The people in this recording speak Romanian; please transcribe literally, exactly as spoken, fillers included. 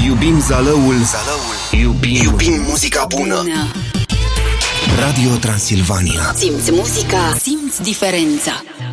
Iubim zalăul, zalăul. Iubim, Iubim muzica bună. bună Radio Transilvania. Simți muzica, simți diferența.